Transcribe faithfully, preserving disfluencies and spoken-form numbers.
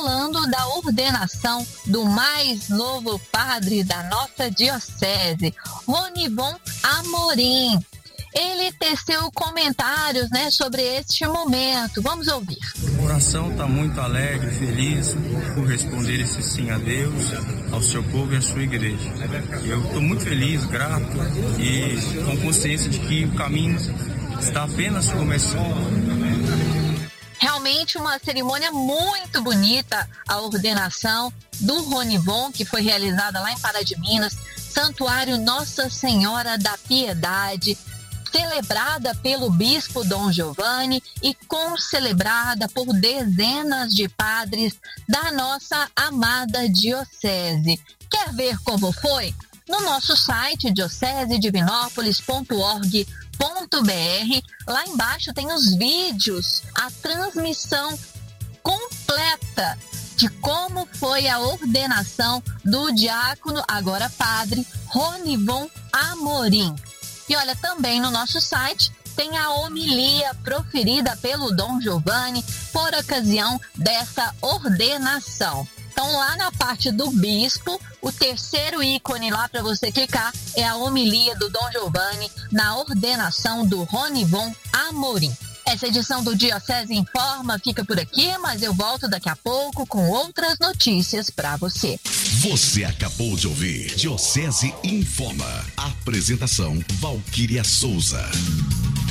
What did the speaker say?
falando da ordenação do mais novo padre da nossa diocese, Ronivon Amorim. Ele teceu comentários, né, sobre este momento. Vamos ouvir. O coração está muito alegre, feliz por responder esse sim a Deus, ao seu povo e à sua igreja. Eu estou muito feliz, grato e com consciência de que o caminho está apenas começando. Realmente uma cerimônia muito bonita, a ordenação do Ronivon, que foi realizada lá em Pará de Minas, Santuário Nossa Senhora da Piedade, celebrada pelo bispo Dom Giovanni e concelebrada por dezenas de padres da nossa amada diocese. Quer ver como foi? No nosso site diocese divinópolis ponto org ponto br, lá embaixo tem os vídeos, a transmissão completa de como foi a ordenação do diácono, agora padre, Ronivon Amorim. E olha, também no nosso site tem a homilia proferida pelo Dom Giovanni por ocasião dessa ordenação. Então, lá na parte do bispo, o terceiro ícone lá para você clicar é a homilia do Dom Giovanni na ordenação do Ronivon Amorim. Essa edição do Diocese Informa fica por aqui, mas eu volto daqui a pouco com outras notícias para você. Você acabou de ouvir Diocese Informa. Apresentação Valquíria Souza.